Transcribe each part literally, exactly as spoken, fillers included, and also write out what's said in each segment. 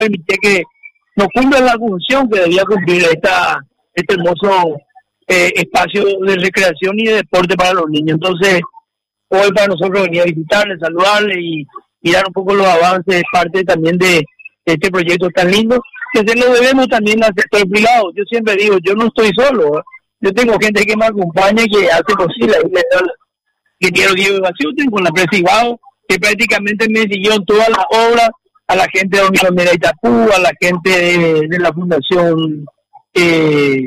permitir que no cumpla la función que debía cumplir esta este hermoso eh, espacio de recreación y de deporte para los niños. Entonces, hoy para nosotros venir a visitarles, saludarles y mirar un poco los avances, parte también de este proyecto tan lindo, que se lo debemos también al sector privado. Yo siempre digo, yo no estoy solo, ¿eh? Yo tengo gente que me acompaña, que hace posible, que quiero Diego Basuten con la empresa Ibao, que prácticamente me siguió en todas las obras, a la gente de Unión de Itapú, a la gente de, de la Fundación eh,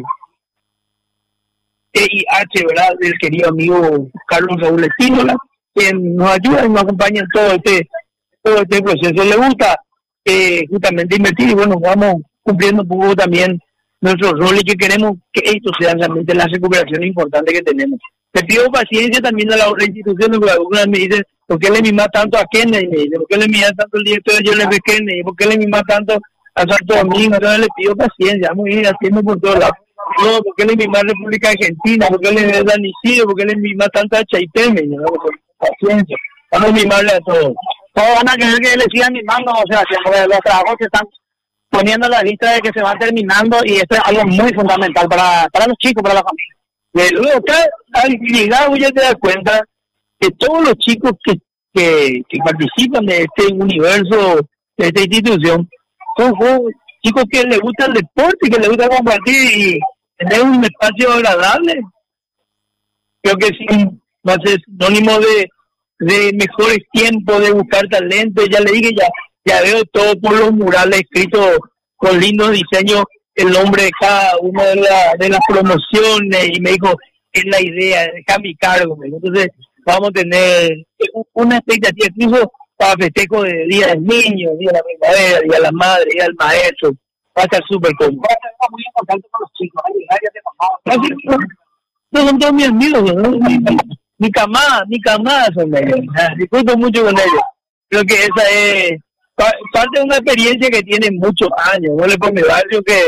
E I H, ¿verdad?, del querido amigo Carlos Raúl Espínola, quien nos ayuda y nos acompaña en todo este, todo este proceso. Le gusta eh, justamente invertir y bueno, vamos cumpliendo un poco también nuestro rol y que queremos que esto sea realmente la recuperación importante que tenemos. Le pido paciencia también a la otra institución, porque algunas me dicen, ¿por qué le mima tanto a Kennedy? Me dicen, ¿por qué le mima tanto el director de J L F Kennedy? ¿Por qué le mima tanto a Santo Domingo? Entonces le pido paciencia, vamos a ir haciendo por todos lados. No, ¿por qué le mima a República Argentina? ¿Por qué le da Isidro? ¿Por qué le mima tanto a H I P? Me dicen, no, paciencia, vamos a mimarle a todos. Todos van a querer que le sigan mimando, o sea, porque los trabajos se están poniendo a la vista de que se van terminando y esto es algo muy fundamental para, para los chicos, para la familia. Luego acá, al llegar, ya te das cuenta que todos los chicos que, que, que participan de este universo, de esta institución, son chicos que les gusta el deporte, que les gusta compartir y tener un espacio agradable. Creo que sí, va a ser sinónimo de, de mejores tiempos, de buscar talento. Ya le dije, ya, ya veo todo por los murales escritos con lindos diseños, el nombre de cada una de, la, de las promociones, y me dijo, es la idea, deja mi cargo. Entonces vamos a tener una expectativa, incluso para festejo de Día del Niño, Día de la Primavera, Día de la Madre, Día del Maestro. Va a estar súper cómodo. Va a ser muy importante para los chicos, ¿eh? No son todos mis amigos, ¿no? mi, mi camada, mi camada son ellos. Discuto mucho con ellos. Creo que esa es parte de una experiencia que tiene muchos años. No le pongo mi barrio que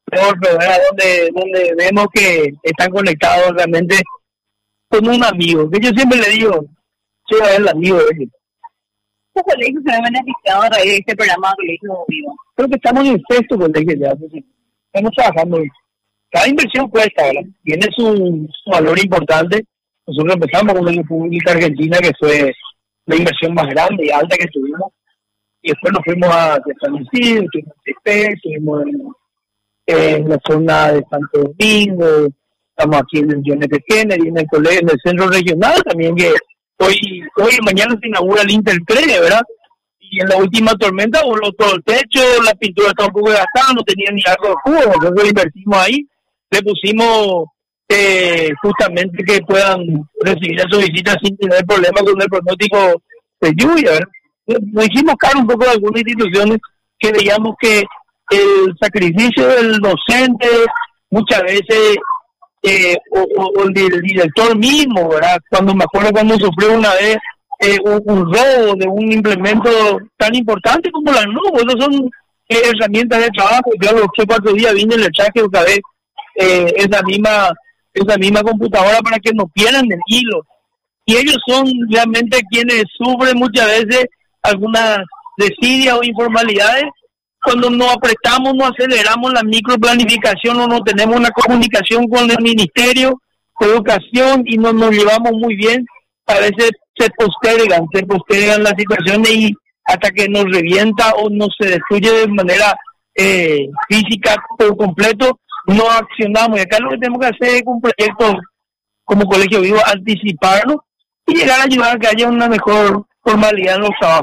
donde donde vemos que están conectados realmente con un amigo, que yo siempre le digo, soy el amigo de ellos. ¿Qué colegios se han beneficiado a raíz de este programa Colegio Vivo? Creo que estamos en el sexto colegio ya, pues, estamos trabajando. Cada inversión cuesta, ¿verdad? Tiene su, su valor importante. Nosotros empezamos con la República Argentina, que fue la inversión más grande y alta que tuvimos, y después nos fuimos a San Isidro, estuvimos en Tepe, estuvimos en en la zona de Santo Domingo, estamos aquí en el John F. Kennedy, en el colegio, en el centro regional también, que hoy hoy y mañana se inaugura el Intercrene, ¿verdad? Y en la última tormenta voló todo el techo, la pintura estaba un poco gastada, no tenía ni algo de jugo, nosotros invertimos ahí, le pusimos eh, justamente que puedan recibir a sus visitas sin tener problemas con el pronóstico de lluvia, ¿verdad? Nos hicimos cargo un poco de algunas instituciones que veíamos que el sacrificio del docente muchas veces eh, o, o, o el director mismo, ¿verdad? Cuando me acuerdo cuando sufrió una vez eh, un, un robo de un implemento tan importante como la nube, esas son eh, herramientas de trabajo. Yo los tres cuatro días vine en el traje otra vez eh, esa misma esa misma computadora para que no pierdan el hilo, y ellos son realmente quienes sufren muchas veces algunas desidias o informalidades cuando nos apretamos, no aceleramos la microplanificación o no tenemos una comunicación con el Ministerio de Educación y no nos llevamos muy bien. A veces se postergan, se postergan las situaciones y hasta que nos revienta o nos se destruye de manera eh, física por completo, no accionamos. Y acá lo que tenemos que hacer es un proyecto como Colegio Vivo, anticiparlo y llegar a ayudar a que haya una mejor formalidad en los trabajos.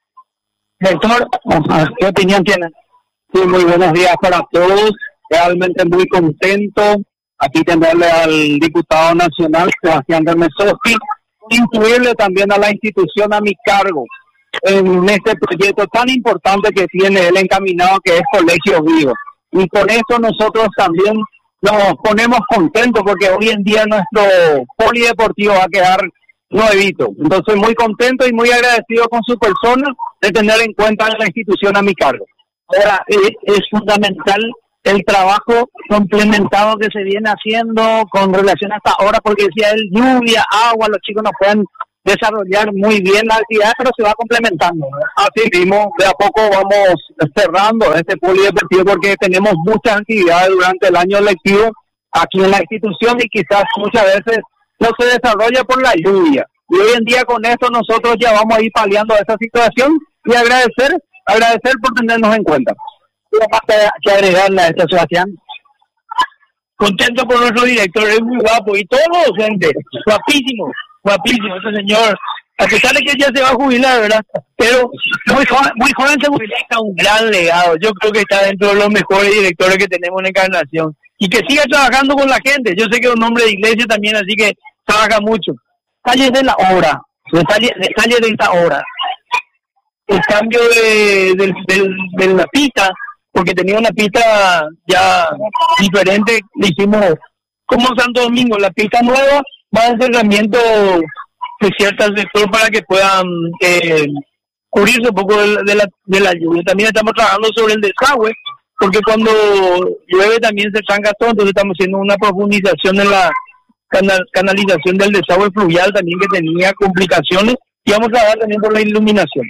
Doctor, ¿qué opinión tiene? Sí, muy buenos días para todos. Realmente muy contento aquí tenerle al diputado nacional Sebastián Remesowski, incluirle también a la institución a mi cargo en este proyecto tan importante que tiene él encaminado, que es Colegio Vivo. Y con eso nosotros también nos ponemos contentos porque hoy en día nuestro polideportivo va a quedar nuevito. Entonces muy contento y muy agradecido con su persona de tener en cuenta la institución a mi cargo. Ahora, eh, es fundamental el trabajo complementado que se viene haciendo con relación hasta ahora, porque decía él, lluvia, agua, los chicos no pueden desarrollar muy bien la actividad, pero se va complementando, ¿verdad? Así mismo, de a poco vamos cerrando este polideportivo porque tenemos muchas actividades durante el año lectivo aquí en la institución y quizás muchas veces no se desarrolla por la lluvia. Y hoy en día con esto nosotros ya vamos a ir paliando esa situación y agradecer, agradecer por tenernos en cuenta. ¿Qué más que, que agregarle a esto, Sebastián? Contento por nuestro director, es muy guapo, y todos los docentes, guapísimo, guapísimo, ese señor, a pesar de que ya se va a jubilar, ¿verdad? Pero muy joven, muy joven se jubiló, un gran legado, yo creo que está dentro de los mejores directores que tenemos en Encarnación, y que siga trabajando con la gente. Yo sé que es un hombre de iglesia también, así que trabaja mucho. Detalles de la obra, detalles, detalles de esta obra. El cambio de, de, de, de la pista, porque tenía una pista ya diferente, le hicimos como Santo Domingo, la pista nueva, más encerramiento de ciertos sectores para que puedan eh, cubrirse un poco de, de, la, de la lluvia. También estamos trabajando sobre el desagüe, porque cuando llueve también se tranca todo, entonces estamos haciendo una profundización en la canal, canalización del desagüe fluvial también, que tenía complicaciones, y vamos a trabajar también por la iluminación.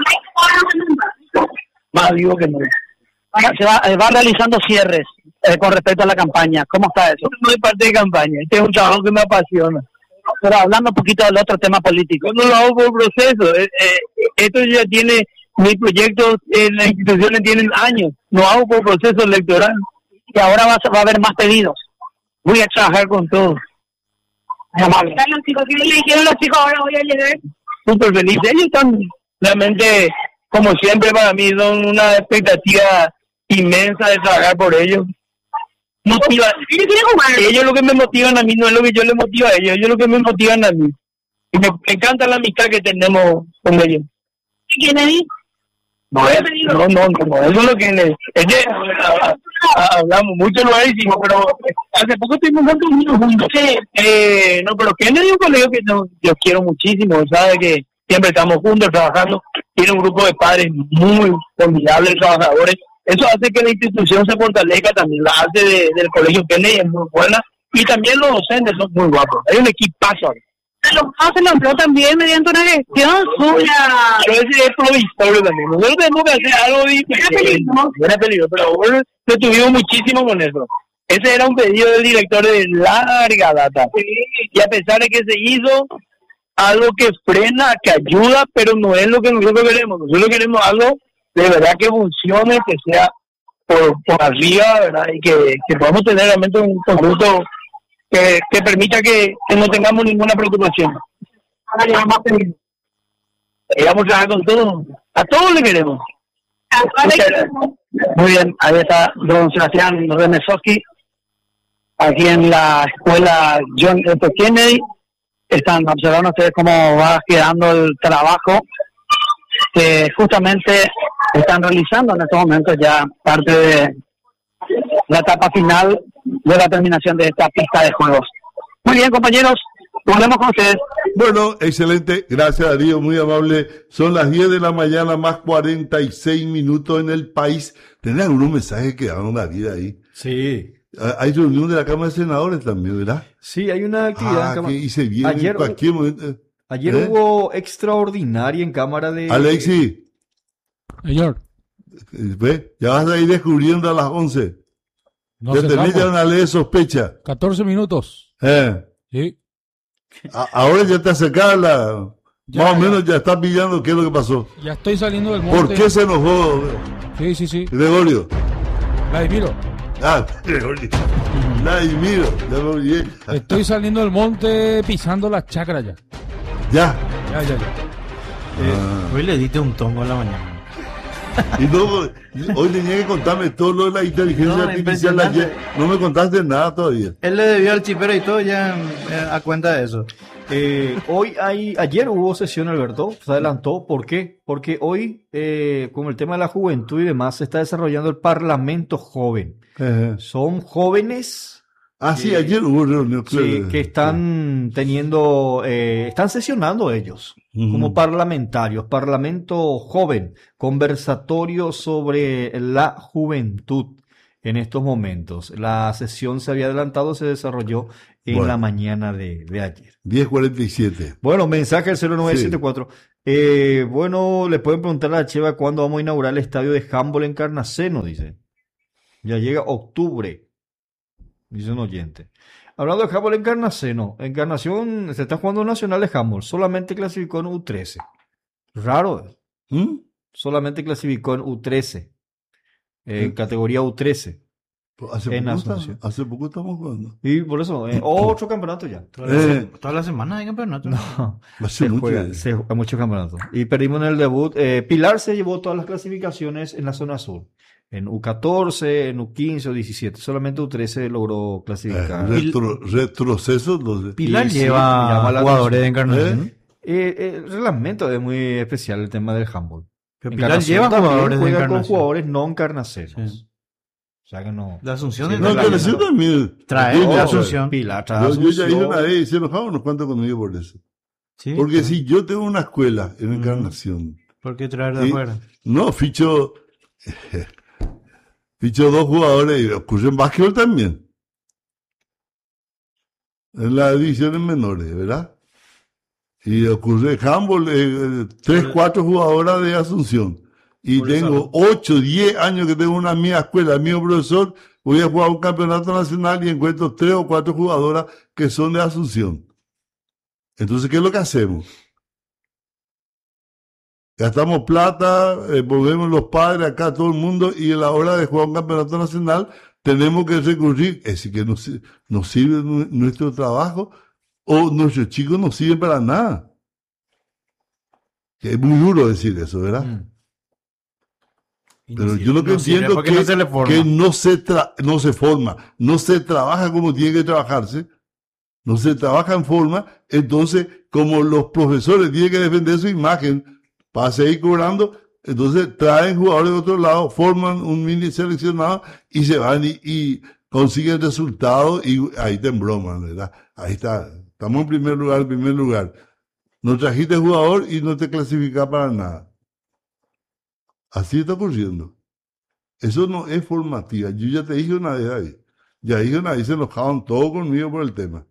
Más digo que no. Se va, va realizando cierres eh, con respecto a la campaña. ¿Cómo está eso? No es parte de campaña, este es un trabajo que me apasiona. Pero hablando un poquito del otro tema político. Yo no lo hago por proceso. Eh, eh, esto ya tiene, mis proyectos en las instituciones tienen años. No hago por proceso electoral. Y ahora va, va a haber más pedidos. Voy a trabajar con todos. Amable. Los chicos, ¿qué le dijeron los chicos? Ahora voy a llegar. Súper feliz. Ellos están realmente, como siempre, para mí son una expectativa inmensa de trabajar por ellos. Motiva. Ellos quieren jugar. Ellos lo que me motivan a mí no es lo que yo les motivo a ellos, ellos lo que me motivan a mí. Y me, me encanta la amistad que tenemos con ellos. ¿Y quién es? No, es, no, no, no, eso es lo que le, es que, a, a, hablamos mucho, lo hicimos, pero hace poco estuvimos juntos, juntos. Eh, no, pero Kennedy es un colegio que no, yo quiero muchísimo, sabe que siempre estamos juntos trabajando, tiene un grupo de padres muy formidables, trabajadores. Eso hace que la institución se fortalezca, también la arte de, del colegio Kennedy es muy buena, y también los docentes son muy guapos, hay un equipazo ahí. Se lo, no, se nombró también mediante una gestión suya. Pero ese es provisorio también, nosotros tenemos que hacer algo diferente. Era peligro, pero bueno, estuvimos muchísimo con eso. Ese era un pedido del director de larga data, sí. Y a pesar de que se hizo algo que frena, que ayuda, pero no es lo que nosotros queremos, nosotros queremos algo de verdad que funcione, que sea por, por arriba, ¿verdad? Y que, que podamos tener realmente un conjunto que, que permita que, que no tengamos ninguna preocupación. Vamos a trabajar con todo, a todos le queremos. Muy bien, ahí está don Sebastián Remesoski, aquí en la escuela John F. Kennedy. Están observando ustedes cómo va quedando el trabajo que justamente están realizando en estos momentos, ya parte de la etapa final de la terminación de esta pista de juegos. Muy bien, compañeros, volvemos con ustedes. Bueno, excelente, gracias Darío, muy amable. Son las diez de la mañana más cuarenta y seis minutos en el país. ¿Tenés algunos mensajes que dan la vida ahí? Sí. Hay reunión de la Cámara de Senadores también, ¿verdad? Sí, hay una actividad. Ah, en Cámara... y se viene ayer, en cualquier momento. Ayer ¿Eh? hubo extraordinaria en Cámara de... Alexi. Señor. ¿Ve? Ya vas a ir descubriendo a las once. No ya tenés ya una ley de sospecha. catorce minutos. ¿Eh? Sí. A- ahora ya te acercás la... Ya, más o menos ya. ya estás pillando qué es lo que pasó. Ya estoy saliendo del monte. ¿Por qué se enojó? Sí, sí, sí. Gregorio. Vladimiro. Ah, Gregorio. Vladimiro. Ya me olvidé. Estoy saliendo del monte pisando la chacra ya. Ya. Ya, ya, ya. Eh, Ah. Hoy le diste un tongo en la mañana. Y luego, hoy tenía que contarme todo lo de la inteligencia No, artificial ayer. No me contaste nada todavía. Él le debió al chipero y todo ya eh, a cuenta de eso. Eh, hoy hay, ayer hubo sesión, Alberto, se adelantó. ¿Por qué? Porque hoy, eh, con el tema de la juventud y demás, se está desarrollando el Parlamento Joven. Ajá. Son jóvenes... Ah, sí, eh, ayer hubo reunión. Sí, que están teniendo, eh, están sesionando ellos Ujú. como parlamentarios, Parlamento Joven, conversatorio sobre la juventud. en estos momentos. La sesión se había adelantado, se desarrolló en Bueno. la mañana de, de ayer. diez cuarenta y siete. Bueno, mensaje al cero nueve siete cuatro. Eh, bueno, le pueden preguntar a la Cheva cuándo vamos a inaugurar el estadio de handball en Carnaceno, dice. Ya llega octubre, dice un oyente. Hablando de handball en Carnaceno, Encarnación se está jugando nacional de handball, solamente clasificó en U trece. Raro, ¿Mm? solamente clasificó en U trece, en ¿Eh? categoría U trece. Hace En poco, Asunción. está- hace poco estamos jugando. Y por eso, eh, otro campeonato ya. Toda la, se- Eh. toda la semana hay campeonato. No, Hace se mucho. juega, ya. se juega muchos campeonatos. Y perdimos en el debut. Eh, Pilar se llevó todas las clasificaciones en la zona sur. En U catorce, en U quince o diecisiete. Solamente U trece logró Eh, clasificar. retro- retrocesos. Los, Pilar Y sí, lleva me llama la jugadores de atención. Encarnación. ¿Eh? Eh, eh, el reglamento es muy especial, el tema del handball. Pero Encarnación Pilar lleva también jugadores de juega con Encarnación. jugadores no encarnacenos. Sí. O sea que no. La Asunción Sí, es No, de la- Encarnación Encarnación. también. Trae Yo- de yo- Asunción. Pilar, trae Yo, yo ya hice Asunción. una vez y se enojaban unos cuantos conmigo por eso. Sí, Porque claro. si yo tengo una escuela en Ujú. Encarnación, ¿Por qué traer de y- afuera? no, ficho, ficho dos jugadores y ocurre en básquetbol también. En las divisiones menores, ¿verdad? Y ocurre en handball, eh, eh, tres, cuatro jugadoras de Asunción. Y Por eso- tengo ocho, diez años que tengo una mía escuela, mío profesor, voy a jugar un campeonato nacional y encuentro tres o cuatro jugadoras que son de Asunción. Entonces, ¿qué es lo que hacemos? Gastamos plata, eh, volvemos los padres acá, todo el mundo, y a la hora de jugar un campeonato nacional tenemos que recurrir, es decir, que nos, nos sirve nu- nuestro trabajo o nuestros chicos no sirven para nada. Que es muy duro decir eso, ¿verdad? Mm. Y Pero no yo lo que no sirve entiendo porque que, no se le forma. que no se tra- no se forma, no se trabaja como tiene que trabajarse, no se trabaja en forma, entonces como los profesores tienen que defender su imagen para seguir cobrando, entonces traen jugadores de otro lado, forman un mini seleccionado y se van y, y consiguen resultados y ahí te embroman, ¿verdad? Ahí está, estamos en primer lugar, en primer lugar. No trajiste jugador y no te clasificas para nada. Así está ocurriendo. Eso no es formativa. Yo ya te dije una vez ahí. Ya dije una vez, se enojaban todos conmigo por el tema.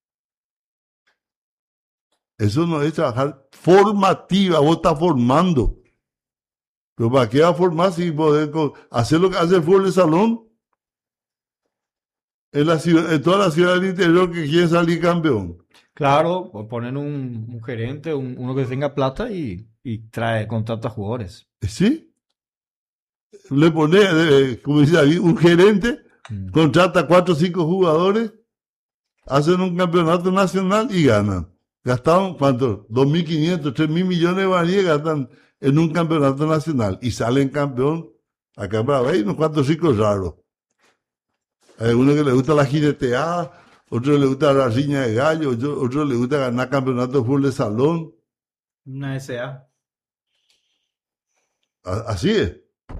Eso no es trabajar formativa. Vos estás formando. Pero ¿para qué vas a formar si poder co- hacer lo que hace el fútbol de salón? En, la ciudad, en toda la ciudad del interior que quieren salir campeón. Claro, o ponen un, un gerente, un- uno que tenga plata y, y trae, contrata jugadores. ¿Sí? Le pone, eh, como dice David, un gerente, Mm. contrata cuatro o cinco jugadores, hacen un campeonato nacional y ganan. Gastaron, ¿cuánto? dos mil quinientos, tres mil millones de guaraníes gastan en un campeonato nacional y salen campeón. Acá para ver, hay unos cuantos chicos raros. Hay uno que le gusta la jineteada, otro le gusta la riña de gallo, otro, otro le gusta ganar campeonato de fútbol de salón. Una S A. A- Así es.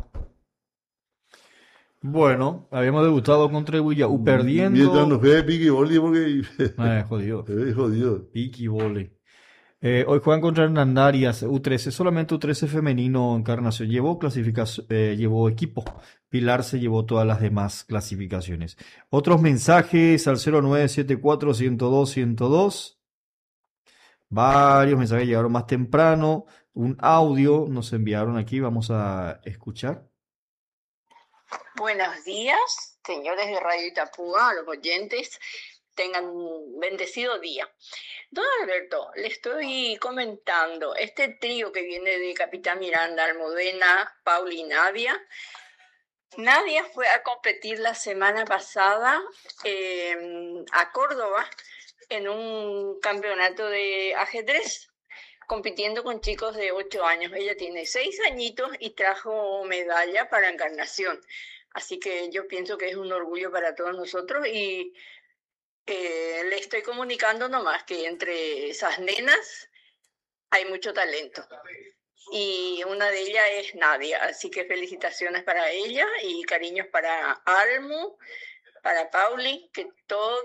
Bueno, habíamos debutado contra el Villaú Mientras perdiendo. nos juegue piqui boli porque Eh, jodido. es jodido. Piki vole. Eh, hoy juegan contra Hernandarias, U trece, solamente U trece femenino Encarnación. Llevó clasificación, eh, llevó equipo. Pilar se llevó todas las demás clasificaciones. Otros mensajes al cero nueve siete cuatro, ciento dos, ciento dos. Varios mensajes llegaron más temprano. Un audio nos enviaron aquí, vamos a escuchar. Buenos días, señores de Radio Itapúa, a los oyentes, tengan un bendecido día. Don Alberto, le estoy comentando, este trío que viene de Capitán Miranda, Almudena, Pauli y Nadia. Nadia fue a competir la semana pasada eh, a Córdoba en un campeonato de ajedrez, compitiendo con chicos de ocho años. Ella tiene seis añitos y trajo medalla para Encarnación. Así que yo pienso que es un orgullo para todos nosotros y eh, le estoy comunicando nomás que entre esas nenas hay mucho talento. Y una de ellas es Nadia, así que felicitaciones para ella y cariños para Almu, para Pauli, que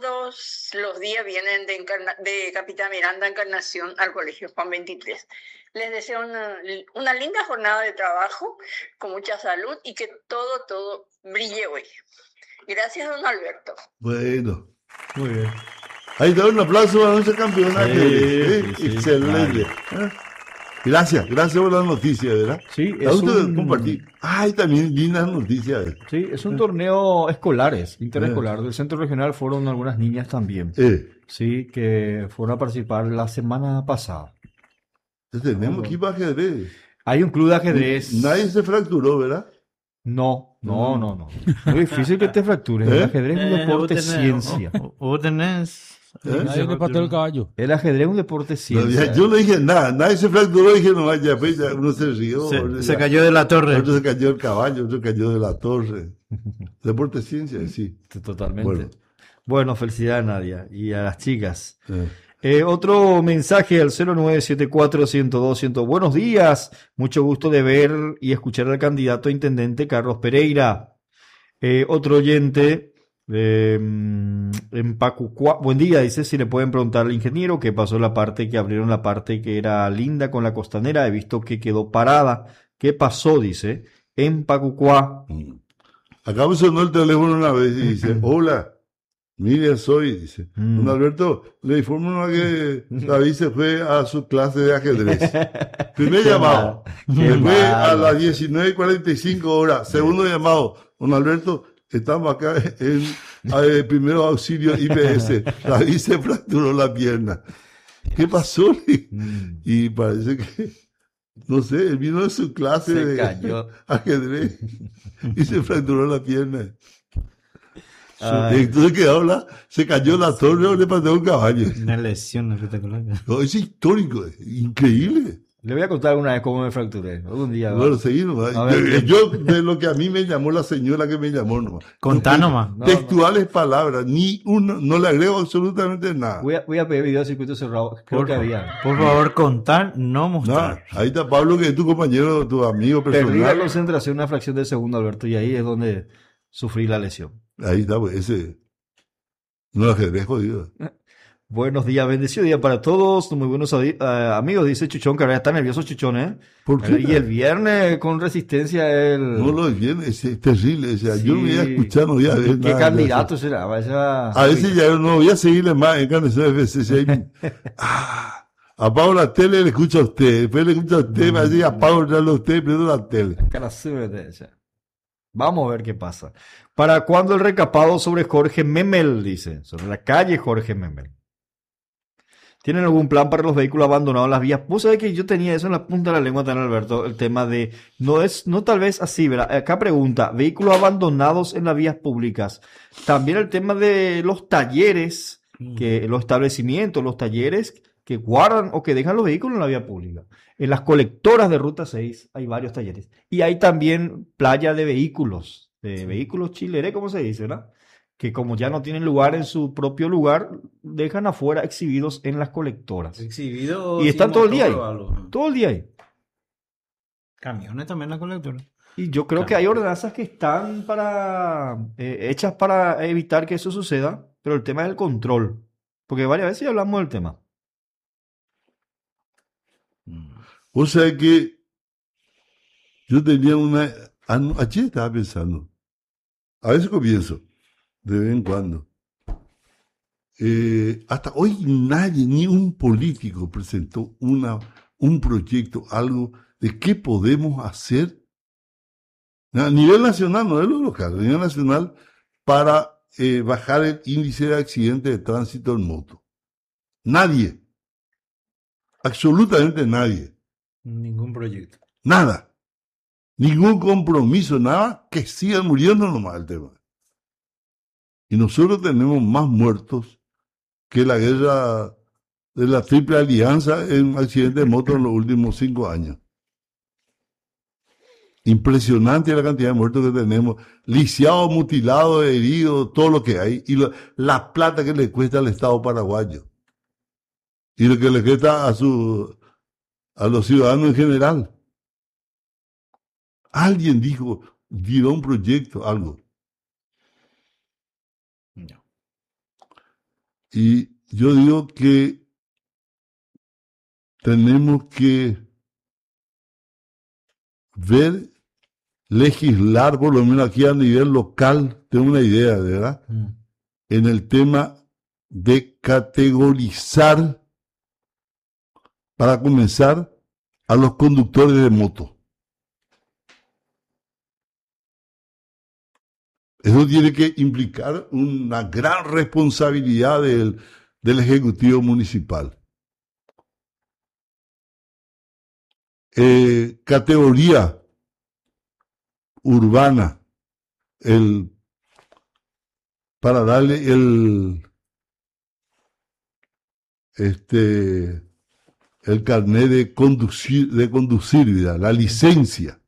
todos los días vienen de, Encarna- de Capitán Miranda Encarnación al Colegio Juan veintitrés. Les deseo una, una linda jornada de trabajo, con mucha salud y que todo, todo brille hoy. Gracias, don Alberto. Bueno. Muy bien. Ahí está un aplauso para nuestra campeona. Sí, ¿eh? sí, sí, Excelente. ¿Eh? Gracias, gracias por la noticia, ¿verdad? Sí, ¿La es gusta un- compartir? Ay, también lindas noticias. Sí, es un torneo escolares, interescolar. Del centro regional fueron algunas niñas también. Eh, Sí, que fueron a participar la semana pasada. tenemos equipo de ajedrez. Hay un club de ajedrez. Nadie se fracturó, ¿verdad? No, no, no, no. Muy difícil que te fractures. El ¿Eh? ajedrez es un Eh, deporte vos tenés- ciencia. vos- vos tenés... ¿Eh? Nadie le pateó el caballo. El ajedrez es un deporte No, ciencia. ya- yo no dije nada, nadie se fracturó, dije no, ya, pues, ya uno se rió. Se, otro se ya- cayó de la torre. Otro se cayó del caballo, otro cayó de la torre. Deporte ciencia, sí. Totalmente. Bueno. Bueno, felicidades, Nadia. Y a las chicas. Eh. Eh, otro mensaje al cero nueve siete cuatro, uno cero dos, cien. Buenos días. Mucho gusto de ver y escuchar al candidato a intendente Carlos Pereira. Eh, otro oyente eh, en Pacucua. Buen día, dice, si le pueden preguntar al ingeniero qué pasó en la parte que abrieron la parte que era linda con la costanera. He visto que quedó parada. ¿Qué pasó? Dice, en Pacucua. Acá me sonó el teléfono una vez y dice, hola, Miriam soy, dice. Mm. Don Alberto, le informo una que David se fue a su clase de ajedrez. Primer Qué llamado. mal, Se qué fue a mal. las diecinueve cuarenta y cinco horas. Segundo llamado. Don Alberto, estamos acá en eh, primero auxilio I P S. David se fracturó la pierna. ¿Qué pasó? Mm. Y parece que, no sé, él vino de su clase Se de cayó. ajedrez y se fracturó la pierna. Ay. Y entonces quedó la, se cayó la torre o le pateó un caballo. Una lesión espectacular. No, es histórico, es increíble. Le voy a contar alguna vez cómo me fracturé. Algún día. va. Bueno, seguimos. A ver. Yo, yo, de lo que a mí me llamó la señora que me llamó nomás. Contá No, nomás. No, Textuales palabras, ni uno, no le agrego absolutamente nada. Voy a, voy a pedir video de circuito cerrado. Creo Por, que había. por favor, contar, no Nada. mostrar. Ahí está Pablo, que es tu compañero, tu amigo Perdí la personal. concentración una fracción de segundo, Alberto, y ahí es donde sufrí la lesión. Ahí está, pues ese. No, ajedrez jodido. Buenos días, bendecido día para todos. Muy buenos adi- eh, amigos, dice Chuchón, que ahora está nervioso Chuchón, ¿eh? ¿Por qué? Y el viernes con resistencia el... No lo entiendo, es, es terrible. O sea, Sí. yo no voy a escuchar, no voy a ver ¿Qué nada. candidato será? Vaya... A veces ya no voy a seguirle más en Canción F C. Si hay- ah, apago la tele, le escucho a usted. Después le escucho a usted, me dice apago ya a usted, prendo la tele. Cara suerte, ya. Vamos a ver qué pasa. ¿Para cuándo el recapado sobre Jorge Memel? Dice. Sobre la calle Jorge Memel. ¿Tienen algún plan para los vehículos abandonados en las vías? Vos sabés que yo tenía eso en la punta de la lengua también, Alberto, el tema de, no es, no tal vez así, ¿verdad? Acá pregunta, vehículos abandonados en las vías públicas. También el tema de los talleres, que los establecimientos, los talleres que guardan o que dejan los vehículos en la vía pública. En las colectoras de Ruta seis hay varios talleres. Y hay también playa de vehículos, de vehículos chileré, ¿cómo se dice, verdad? Que como ya no tienen lugar en su propio lugar, dejan afuera exhibidos en las colectoras. Exhibido. Y están sin todo el día ahí. motor o algo. Todo el día ahí. Camiones también la colectora. Y yo creo que hay ordenanzas que están para eh, hechas para evitar que eso suceda, pero el tema es el control. Porque varias veces ya hablamos del tema. O sea que yo tenía una... ano- Ayer estaba pensando. A veces comienzo, de vez en cuando. Eh, hasta hoy nadie, ni un político presentó una, un proyecto, algo de qué podemos hacer a nivel nacional, no es lo local, a nivel nacional, para eh, bajar el índice de accidentes de tránsito en moto. Nadie. Absolutamente nadie. Ningún proyecto. Nada. Ningún compromiso, nada, que sigan muriendo nomás el tema. Y nosotros tenemos más muertos que la guerra de la Triple Alianza en accidentes de moto en los últimos cinco años. Impresionante la cantidad de muertos que tenemos, lisiados, mutilados, heridos, todo lo que hay, y lo- la plata que le cuesta al Estado paraguayo, y lo que le cuesta a, su, a los ciudadanos en general. Alguien dijo, dio un proyecto, algo. No. Y yo digo que tenemos que ver, legislar, por lo menos aquí a nivel local, tengo una idea, ¿verdad? Mm. En el tema de categorizar, para comenzar, a los conductores de moto. Eso tiene que implicar una gran responsabilidad del, del Ejecutivo Municipal. Eh, categoría urbana, el, para darle el, este, el carnet de conducir, de conducir, ¿verdad? La licencia.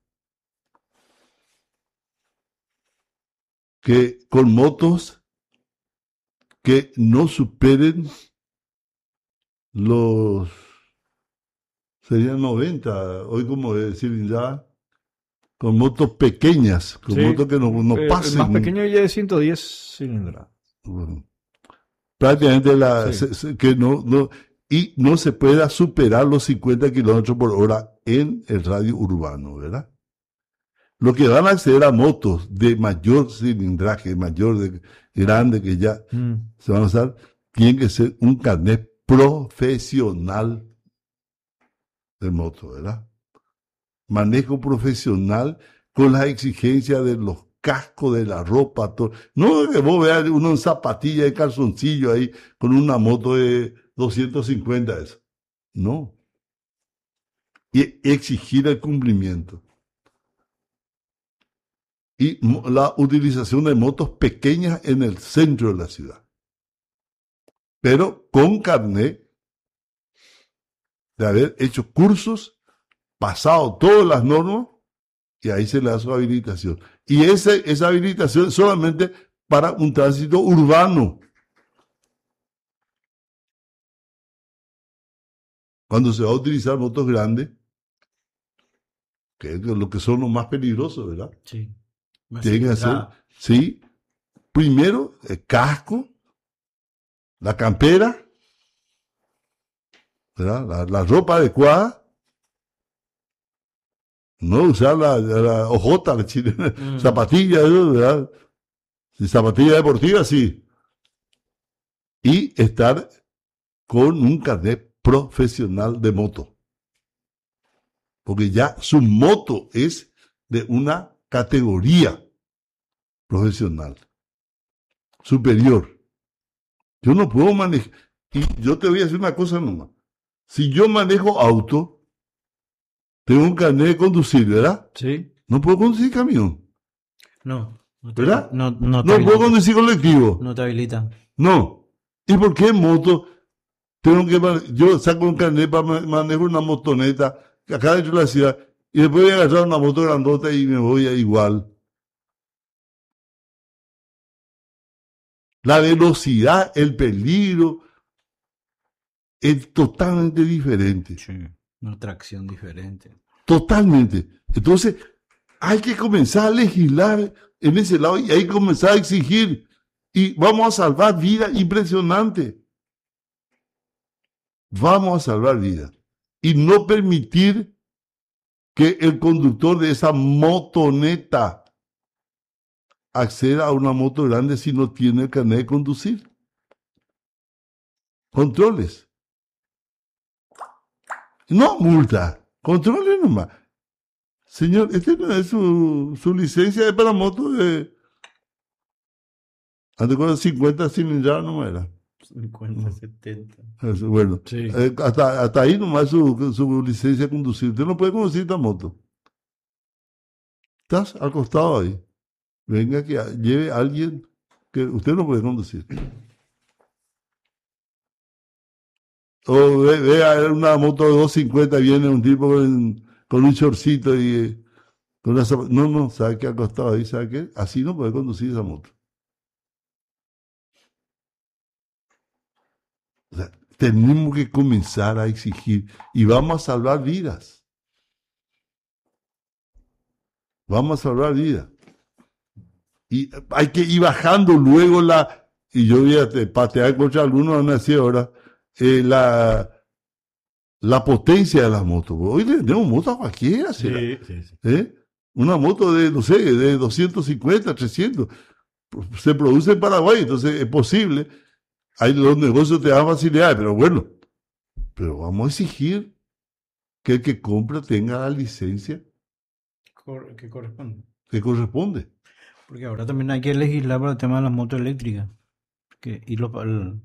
Que con motos que no superen los, serían noventa, hoy como decir ya, con motos pequeñas, con Sí. motos que no, no Eh, pasen. El más pequeño ya es ciento diez cilindradas. Bueno, prácticamente la, Sí. se- se- que no, no, y no se pueda superar los cincuenta kilómetros por hora en el radio urbano, ¿verdad? Los que van a acceder a motos de mayor cilindraje, mayor, de, grande, que ya Mm. se van a usar, tienen que ser un carnet profesional de moto, ¿verdad? Manejo profesional con las exigencias de los cascos, de la ropa, todo. No que vos veas uno en zapatilla y calzoncillo ahí con una moto de doscientos cincuenta, eso. No. Y exigir el cumplimiento. Y mo- la utilización de motos pequeñas en el centro de la ciudad. Pero con carnet de haber hecho cursos, pasado todas las normas, y ahí se le da su habilitación. Y ese, esa habilitación es solamente para un tránsito urbano. Cuando se va a utilizar motos grandes, que es lo que son los más peligrosos, ¿verdad? Sí. Más Tienen que hacer, cilindrada. sí, primero el casco, la campera, ¿verdad? La, la ropa adecuada, no usar la, la ojota, la chilena, Mm. zapatilla, ¿no? ¿Verdad? Si zapatilla deportiva, sí. Y estar con un carnet profesional de moto. Porque ya su moto es de una categoría profesional superior. Yo no puedo manejar. Y yo te voy a decir una cosa nomás. Si yo manejo auto, tengo un carnet de conducir, ¿verdad? Sí. No puedo conducir camión, No. No te, ¿verdad? no, no te No puedo habilita. conducir colectivo. No te habilita. No. ¿Y por qué en moto tengo que man- yo saco un carnet para ma- manejar una motoneta acá dentro de la ciudad y después voy a agarrar una moto grandota y me voy a igual? La velocidad, el peligro es totalmente diferente. Sí. Una tracción diferente. Totalmente. Entonces, hay que comenzar a legislar en ese lado y hay que comenzar a exigir. Y vamos a salvar vidas impresionantes. Vamos a salvar vidas. Y no permitir que el conductor de esa motoneta acceda a una moto grande si no tiene el carnet de conducir. Controles. No multa, controles nomás. Señor, este no es su, su licencia es para moto de... Antes cuando cincuenta cilindradas no era. cincuenta, setenta. Eso, bueno, Sí. eh, hasta, hasta ahí nomás su, su licencia de conducir. Usted no puede conducir esta moto. Estás al costado ahí. Venga que a- lleve a alguien que usted no puede conducir. O ve, ve a una moto de doscientos cincuenta, viene un tipo con, con un shortcito y eh, con una zapa- no, no, sabe que al costado ahí, sabe que así no puede conducir esa moto. O sea, tenemos que comenzar a exigir y vamos a salvar vidas. Vamos a salvar vidas. Y hay que ir bajando luego la, y yo voy a te- patear contra algunos, van a decir ahora, eh, la, la potencia de las motos. Hoy le vendemos motos a cualquiera, ¿será? Sí, sí, sí. ¿Eh? Una moto de, no sé, de doscientos cincuenta, trescientos, se produce en Paraguay, entonces es posible. Hay, los negocios te dan facilidades, pero bueno, pero vamos a exigir que el que compra tenga la licencia Cor- que corresponde. que corresponde. Porque ahora también hay que legislar para el tema de las motos eléctricas. Que, y lo, el,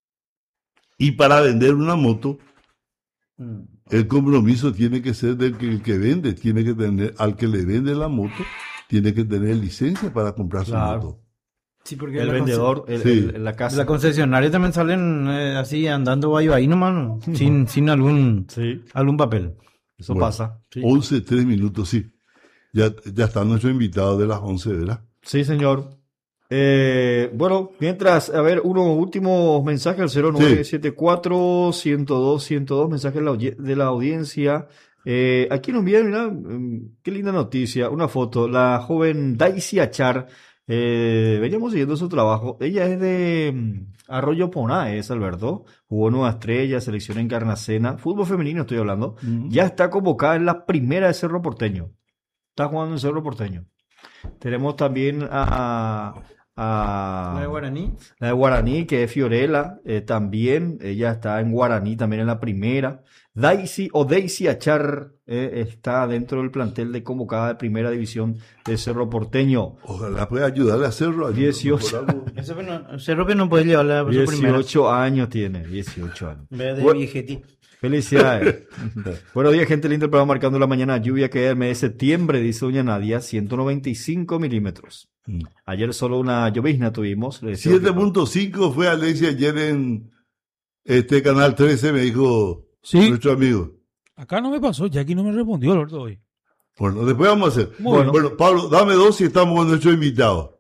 Y para vender una moto, mm, el compromiso tiene que ser del que el que vende, tiene que tener, al que le vende la moto, tiene que tener licencia para comprar su Claro. moto. sí, porque El la vendedor, el, Sí. el- en la conce- casa. la concesionaria también salen eh, así andando ahí, ahí nomás, ¿no? sin, sin algún, Sí, algún papel. eso Bueno. pasa. Sí. once, tres minutos, sí. Ya, ya está nuestro invitado de las once, ¿verdad? Sí, señor. Eh, bueno, mientras, a ver, unos últimos mensajes al cero nueve siete cuatro, uno cero dos, ciento dos, mensajes de la, audi- de la audiencia. Eh, aquí nos envían, mira, mm, qué linda noticia, una foto. La joven Daisy Achar, eh, veníamos siguiendo su trabajo. Ella es de mm, Arroyo Poná, es Alberto. Jugó Nueva Estrella, selección Encarnacena, fútbol femenino estoy hablando. Ya está convocada en la primera de Cerro Porteño. Está jugando en Cerro Porteño. Tenemos también a, a La de Guaraní. la de Guaraní, que es Fiorella, eh, también, ella está en Guaraní, también en la primera. Daisy o Daisy Achar eh, está dentro del plantel de convocada de primera división de Cerro Porteño. Ojalá pueda ayudarle a hacerlo. dieciocho. Por algo. Eso no, Cerro que no puede llevar la su primera. dieciocho años tiene, dieciocho años. En vez de Bueno. viejeti. Felicidades. Buenos días, gente linda. El programa Marcando la Mañana. Lluvia que el mes de septiembre, dice doña Nadia, ciento noventa y cinco milímetros. Mm. Ayer solo una llovizna tuvimos. le decía siete que- punto cinco fue Alexia ayer en este Canal trece, me dijo Sí. nuestro amigo. Acá no me pasó, Jackie no me respondió, Alberto, hoy. Bueno, después vamos a hacer. Muy Bueno, Pablo, dame dos y estamos con nuestro invitado.